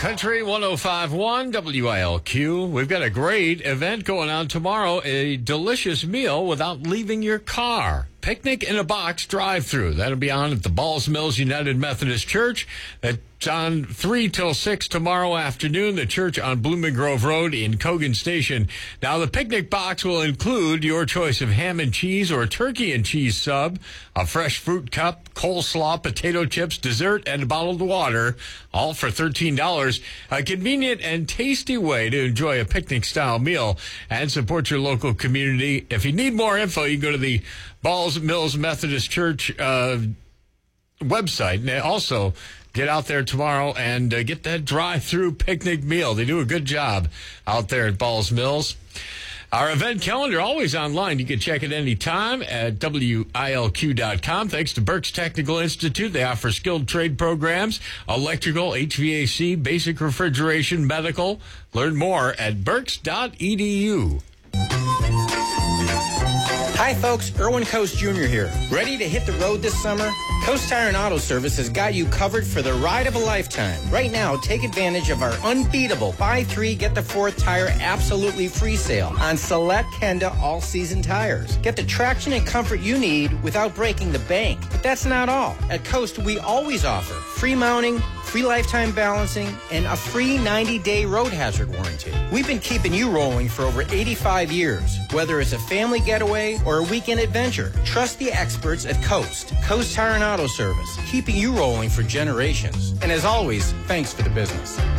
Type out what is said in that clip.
Country 105.1 WILQ. We've got a great event going on tomorrow, a delicious meal without leaving your car. Picnic in a Box drive-through. That'll be on at the Balls Mills United Methodist Church. It's on 3 till 6 tomorrow afternoon. The church on Blooming Grove Road in Cogan Station. Now, the picnic box will include your choice of ham and cheese or turkey and cheese sub, a fresh fruit cup, coleslaw, potato chips, dessert, and bottled water, all for $13. A convenient and tasty way to enjoy a picnic-style meal and support your local community. If you need more info, you can go to the Balls Mills Methodist Church website, and also get out there tomorrow and get that drive-through picnic meal. They do a good job out there at Balls Mills. Our event calendar always online. You can check it anytime at WILQ.com. Thanks to Berks Technical Institute. They offer skilled trade programs, electrical, HVAC, basic refrigeration, medical. Learn more at berks.edu. Hi folks, Erwin Coast Jr. here. Ready to hit the road this summer? Coast Tire and Auto Service has got you covered for the ride of a lifetime. Right now, take advantage of our unbeatable buy 3, get the 4th tire absolutely free sale on select Kenda all-season tires. Get the traction and comfort you need without breaking the bank. But that's not all. At Coast, we always offer free mounting, free lifetime balancing, and a free 90-day road hazard warranty. We've been keeping you rolling for over 85 years. Whether it's a family getaway or a weekend adventure, trust the experts at Coast. Coast Tire and Auto Service, keeping you rolling for generations. And as always, thanks for the business.